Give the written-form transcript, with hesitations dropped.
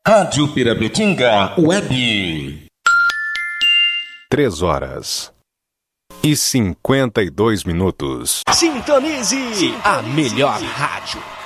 Rádio Pirapetinga Web. 3h52. Sintonize a melhor rádio.